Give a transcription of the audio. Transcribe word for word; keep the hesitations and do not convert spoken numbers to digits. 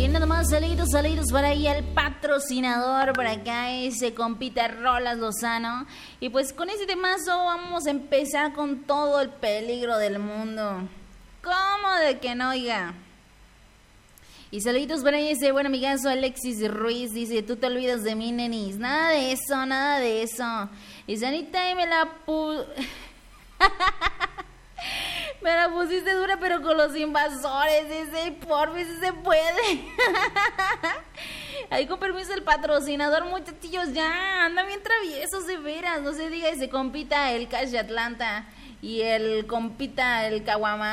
nada más, saludos, saludos para ahí el patrocinador, por acá ese compita Rolas Lozano. Y pues con ese temazo vamos a empezar con todo el peligro del mundo. ¿Cómo de que no, oiga? Y saluditos para ahí ese buen amigazo Alexis Ruiz, dice, tú te olvidas de mí, nenis. Nada de eso, nada de eso. Y Sanita y me la pu... me la pusiste dura, pero con los invasores, dice, porfis, si se puede. Ahí con permiso el patrocinador, muchachillos, ya, andan bien traviesos, de veras. No se diga ese compita, el Cash de Atlanta, y el compita, el Caguama.